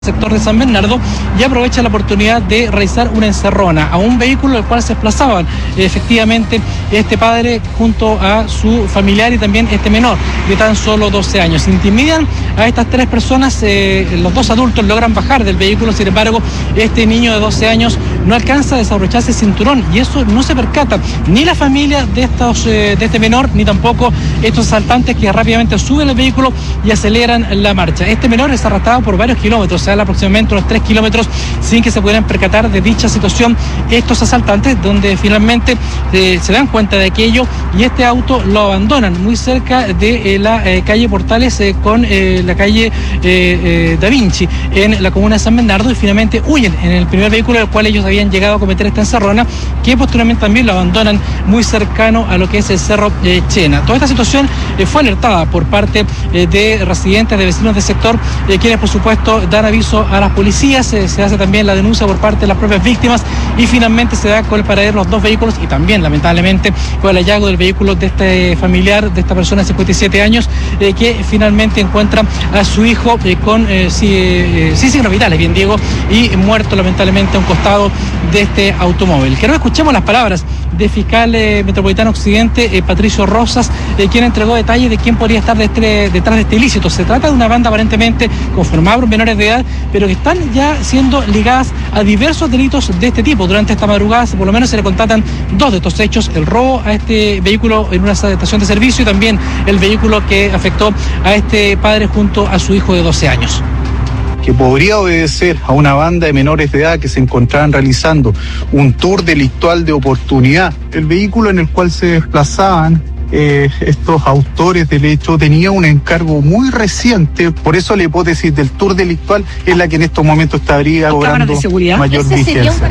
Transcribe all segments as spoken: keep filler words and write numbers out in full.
sector de San Bernardo y aprovecha la oportunidad de realizar una encerrona a un vehículo al cual se desplazaban efectivamente este padre junto a su familiar y también este menor de tan solo doce años. Intimidan a estas tres personas, eh, los dos adultos logran bajar del vehículo, sin embargo este niño de doce años no alcanza a desabrocharse el cinturón y eso no se percata ni la familia de, estos, eh, de este menor ni tampoco estos asaltantes que rápidamente suben el vehículo y aceleran la marcha. Este menor es arrastrado por varios kilómetros, aproximadamente unos tres kilómetros sin que se pudieran percatar de dicha situación estos asaltantes, donde finalmente eh, se dan cuenta de aquello y este auto lo abandonan muy cerca de eh, la eh, calle Portales eh, con eh, la calle eh, eh, Da Vinci en la comuna de San Bernardo y finalmente huyen en el primer vehículo del cual ellos habían llegado a cometer esta encerrona, que posteriormente también lo abandonan muy cercano a lo que es el Cerro eh, Chena. Toda esta situación eh, fue alertada por parte eh, de residentes, de vecinos del sector, eh, quienes por supuesto dan aviso a las policías, eh, se hace también la denuncia por parte de las propias víctimas y finalmente se da con el paradero los dos vehículos y también lamentablemente con el hallazgo del vehículo de este familiar, de esta persona de cincuenta y siete años, eh, que finalmente encuentra a su hijo eh, con eh, sí, eh, sí, signos vitales, bien digo, y muerto lamentablemente a un costado de este automóvil. Quiero que escuchemos las palabras del fiscal eh, metropolitano occidente, eh, Patricio Rosas, eh, quien entregó detalles de quién podría estar de este, detrás de este ilícito. Se trata de una banda aparentemente conformada por menores de edad, pero que están ya siendo ligadas a diversos delitos de este tipo. Durante esta madrugada, por lo menos se le contatan dos de estos hechos: el robo a este vehículo en una estación de servicio y también el vehículo que afectó a este padre junto a su hijo de doce años. Que podría obedecer a una banda de menores de edad que se encontraban realizando un tour delictual de oportunidad. El vehículo en el cual se desplazaban eh, estos autores del hecho tenía un encargo muy reciente, por eso la hipótesis del tour delictual es la que en estos momentos estaría cobrando mayor vigencia.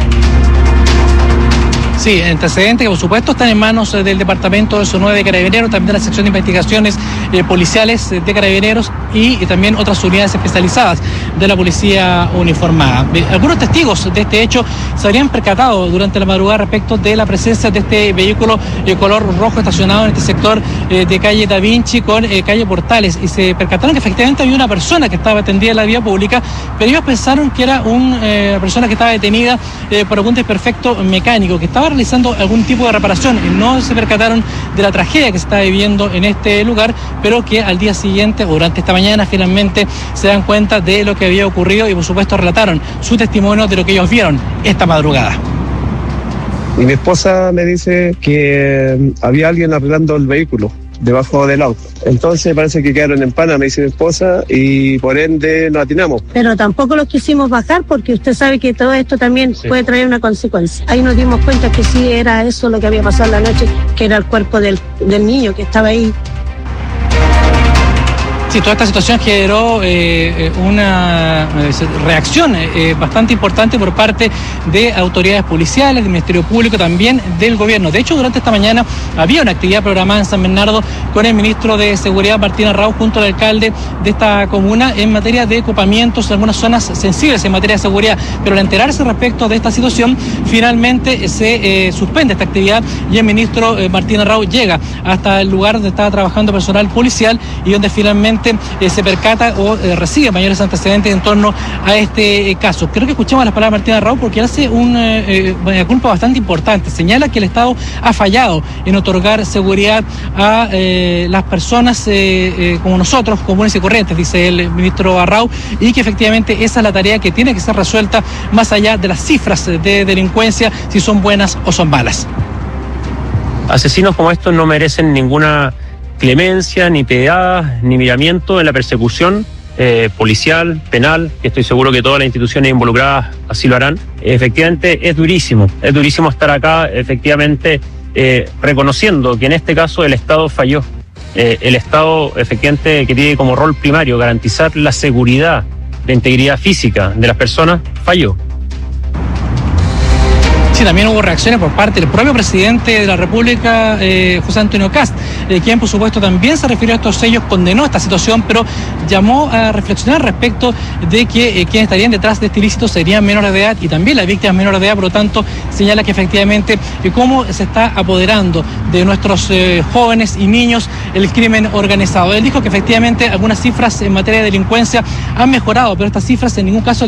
Sí, antecedentes que por supuesto están en manos del Departamento de S O nueve de Carabineros, también de la Sección de Investigaciones eh, Policiales de Carabineros y, y también otras unidades especializadas de la Policía Uniformada. Eh, algunos testigos de este hecho se habrían percatado durante la madrugada respecto de la presencia de este vehículo de eh, color rojo estacionado en este sector eh, de calle Da Vinci con eh, calle Portales y se percataron que efectivamente había una persona que estaba atendida en la vía pública, pero ellos pensaron que era un, eh, una persona que estaba detenida eh, por algún desperfecto mecánico, que estaba realizando algún tipo de reparación y no se percataron de la tragedia que se está viviendo en este lugar, pero que al día siguiente o durante esta mañana finalmente se dan cuenta de lo que había ocurrido y por supuesto relataron su testimonio de lo que ellos vieron esta madrugada. Y mi esposa me dice que había alguien arreglando el vehículo debajo del auto. Entonces parece que quedaron en pana, me dice mi esposa, y por ende nos atinamos. Pero tampoco los quisimos bajar porque usted sabe que todo esto también sí puede traer una consecuencia. Ahí nos dimos cuenta que sí era eso lo que había pasado en la noche, que era el cuerpo del, del niño que estaba ahí. Sí, toda esta situación generó eh, una eh, reacción eh, bastante importante por parte de autoridades policiales, del Ministerio Público, también del gobierno. De hecho, durante esta mañana había una actividad programada en San Bernardo con el ministro de Seguridad, Martín Arrau, junto al alcalde de esta comuna en materia de ocupamientos en algunas zonas sensibles en materia de seguridad. Pero al enterarse respecto de esta situación, finalmente se eh, suspende esta actividad y el ministro eh, Martín Arrau llega hasta el lugar donde estaba trabajando personal policial y donde finalmente Eh, se percata o eh, recibe mayores antecedentes en torno a este eh, caso. Creo que escuchamos las palabras de Martín Arrau porque hace una eh, eh, culpa bastante importante. Señala que el Estado ha fallado en otorgar seguridad a eh, las personas eh, eh, como nosotros, comunes y corrientes, dice el ministro Arrau, y que efectivamente esa es la tarea que tiene que ser resuelta más allá de las cifras de delincuencia, si son buenas o son malas. Asesinos como estos no merecen ninguna clemencia, ni piedad, ni miramiento en la persecución eh, policial, penal, que estoy seguro que todas las instituciones involucradas así lo harán. Efectivamente es durísimo, es durísimo estar acá, efectivamente eh, reconociendo que en este caso el Estado falló. Eh, el Estado efectivamente que tiene como rol primario garantizar la seguridad, la integridad física de las personas, falló. Sí, también hubo reacciones por parte del propio presidente de la República, eh, José Antonio Kast, eh, quien por supuesto también se refirió a estos sellos, condenó esta situación, pero llamó a reflexionar respecto de que eh, quienes estarían detrás de este ilícito serían menores de edad y también las víctimas menores de edad. Por lo tanto, señala que efectivamente eh, cómo se está apoderando de nuestros eh, jóvenes y niños el crimen organizado. Él dijo que efectivamente algunas cifras en materia de delincuencia han mejorado, pero estas cifras en ningún caso